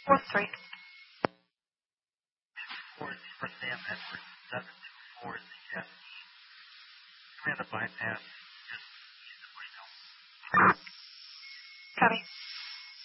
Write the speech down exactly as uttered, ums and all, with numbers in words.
four three. four is for Sam Edwards. seven two four is the S E. Command the bypass. Just use the voicemail. Copy.